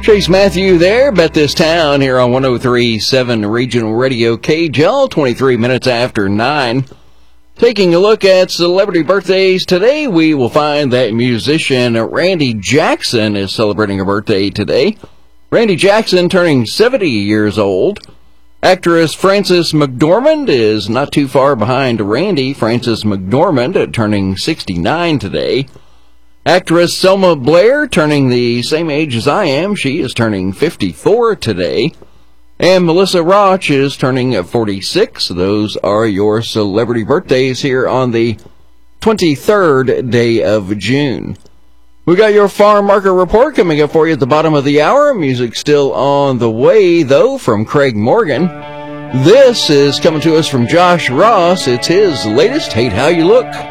Chase Matthew there, Bet This Town here on 103.7 Regional Radio KJL, 23 minutes after 9. Taking a look at celebrity birthdays today, we will find that musician Randy Jackson is celebrating a birthday today. Randy Jackson turning 70 years old. Actress Frances McDormand is not too far behind Randy. Frances McDormand turning 69 today. Actress Selma Blair turning the same age as I am. She is turning 54 today. And Melissa Roach is turning 46. Those are your celebrity birthdays here on the 23rd day of June. We got your farm market report coming up for you at the bottom of the hour. Music still on the way, though, from Craig Morgan. This is coming to us from Josh Ross. It's his latest Hate How You Look.